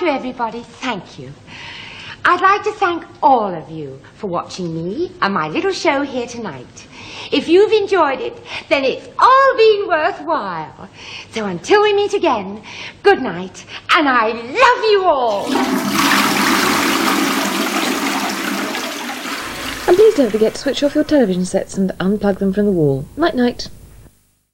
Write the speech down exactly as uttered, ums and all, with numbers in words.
to everybody, thank you. I'd like to thank all of you for watching me and my little show here tonight. If you've enjoyed it, then it's all been worthwhile. So until we meet again, good night, and I love you all. And please don't forget to switch off your television sets and unplug them from the wall. Night-night.